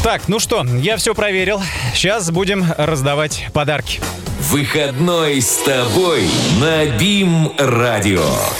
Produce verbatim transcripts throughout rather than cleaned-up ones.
Так, ну что, я все проверил. Сейчас будем раздавать подарки. Выходной с тобой на БИМ-радио.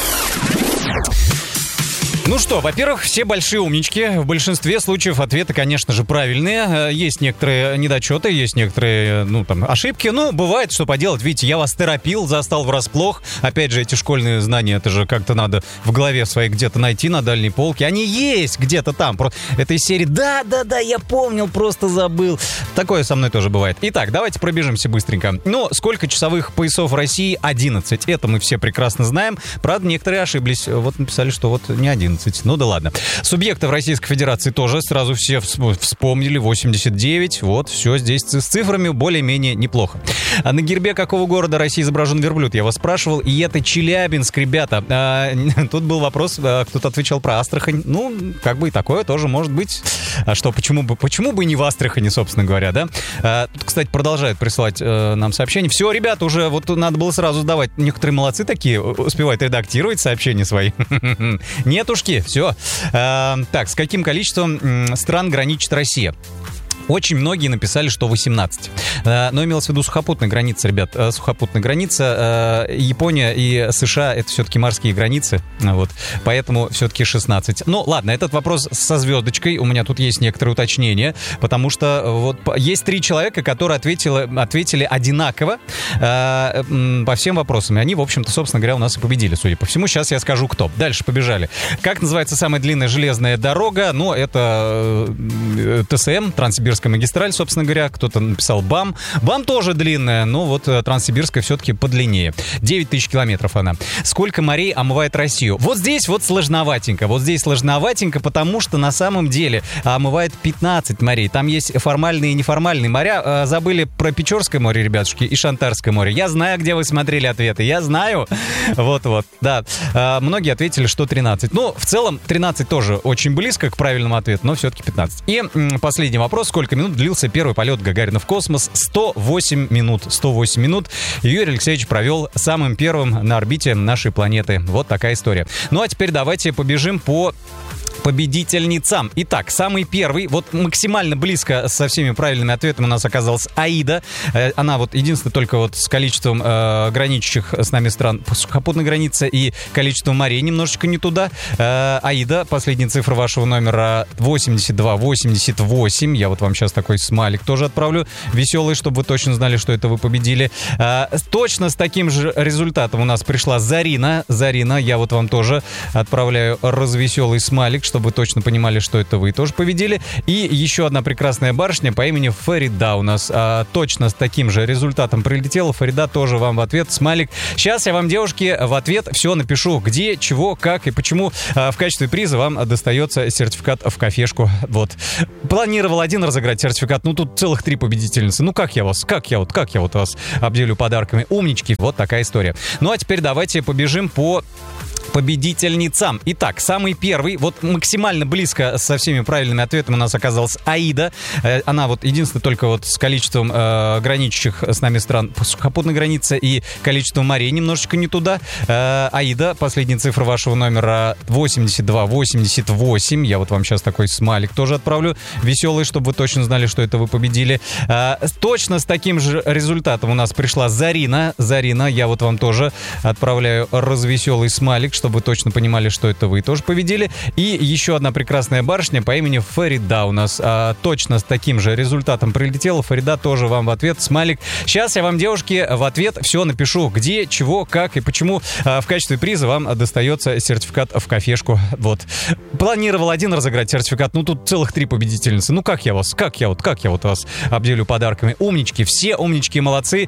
Ну что, во-первых, все большие умнички. В большинстве случаев ответы, конечно же, правильные. Есть некоторые недочеты, есть некоторые, ну, там, ошибки. Ну, бывает, что поделать. Видите, я вас торопил, застал врасплох. Опять же, эти школьные знания, это же как-то надо в голове своей где-то найти на дальней полке. Они есть где-то там. Это из серии «Да-да-да, я помнил, просто забыл». Такое со мной тоже бывает. Итак, давайте пробежимся быстренько. Ну, сколько часовых поясов в России? одиннадцать. Это мы все прекрасно знаем. Правда, некоторые ошиблись. Вот написали, что вот не одиннадцать. Ну да ладно. Субъектов Российской Федерации тоже сразу все вспомнили. восемьдесят девять. Вот, все здесь с цифрами более-менее неплохо. А на гербе какого города России изображен верблюд? Я вас спрашивал. И это Челябинск, ребята. А, тут был вопрос, кто-то отвечал про Астрахань. Ну, как бы и такое тоже может быть. А что, почему бы, почему бы не в Астрахани, собственно говоря, да? А, тут, кстати, продолжают присылать э, нам сообщения. Все, ребята, уже вот надо было сразу сдавать. Некоторые молодцы такие, успевают редактировать сообщения свои. Нетушки. Все. А, так, с каким количеством стран граничит Россия? Очень многие написали, что восемнадцать. Но имелось в виду сухопутная граница, ребят. Сухопутная граница. Япония и США — это все-таки морские границы. Вот. Поэтому все-таки шестнадцать. Ну, ладно, этот вопрос со звездочкой. У меня тут есть некоторые уточнения. Потому что вот есть три человека, которые ответили, ответили одинаково э, по всем вопросам. И они, в общем-то, собственно говоря, у нас и победили, судя по всему. Сейчас я скажу, кто. Дальше побежали. Как называется самая длинная железная дорога? Ну, это э, ТСМ, Транссибирская магистраль, собственно говоря. Кто-то написал БАМ. БАМ тоже длинная, но вот Транссибирская все-таки подлиннее. девять тысяч километров она. Сколько морей омывает Россию? Вот здесь вот сложноватенько. Вот здесь сложноватенько, потому что на самом деле омывает пятнадцать морей. Там есть формальные и неформальные моря. Забыли про Печорское море, ребятушки, и Шантарское море. Я знаю, где вы смотрели ответы. Я знаю. Вот-вот, да. Многие ответили, что тринадцать. Ну, в целом, тринадцать тоже очень близко к правильному ответу, но все-таки пятнадцать. И последний вопрос. Сколько минут длился первый полет Гагарина в космос? сто восемь минут. сто восемь минут Юрий Алексеевич провел самым первым на орбите нашей планеты. Вот такая история. Ну, а теперь давайте побежим по победительницам. Итак, самый первый, вот максимально близко со всеми правильными ответами у нас оказалась Аида. Она вот единственная только вот с количеством э, граничащих с нами стран по сухопутной границе и количеством морей немножечко не туда. Э, Аида, последняя цифра вашего номера восемьдесят два восемьдесят восемь. Я вот вам сейчас такой смайлик тоже отправлю. Веселый, чтобы вы точно знали, что это вы победили. Э, точно с таким же результатом у нас пришла Зарина. Зарина, я вот вам тоже отправляю развеселый смайлик, чтобы вы точно понимали, что это вы тоже победили. И еще одна прекрасная барышня по имени Фарида у нас а, точно с таким же результатом прилетела. Фарида, тоже вам в ответ смайлик. Сейчас я вам, девушки, в ответ все напишу, где, чего, как и почему. А, в качестве приза вам достается сертификат в кафешку. Вот. Планировал один разыграть сертификат, ну тут целых три победительницы. Ну как я вас, как я вот, как я вот вас обделю подарками? Умнички. Вот такая история. Ну а теперь давайте побежим по победительницам. Итак, самый первый, вот максимально близко со всеми правильными ответами у нас оказалась Аида. Она вот единственная только вот с количеством э, граничащих с нами стран по сухопутной границе и количеством морей немножечко не туда. Э, Аида, последняя цифра вашего номера восемьдесят два восемьдесят восемь. Я вот вам сейчас такой смайлик тоже отправлю. Веселый, чтобы вы точно знали, что это вы победили. Э, точно с таким же результатом у нас пришла Зарина. Зарина, я вот вам тоже отправляю развеселый смайлик, чтобы вы точно понимали, что это вы тоже победили. И еще одна прекрасная барышня по имени Фарида у нас а, точно с таким же результатом прилетела. Фарида, тоже вам в ответ смайлик. Сейчас я вам, девушки, в ответ все напишу, где, чего, как и почему. А, в качестве приза вам достается сертификат в кафешку. Вот. Планировал один разыграть сертификат, ну тут целых три победительницы. Ну как я вас, как я вот, как я вот вас обделю подарками? Умнички, все умнички, молодцы.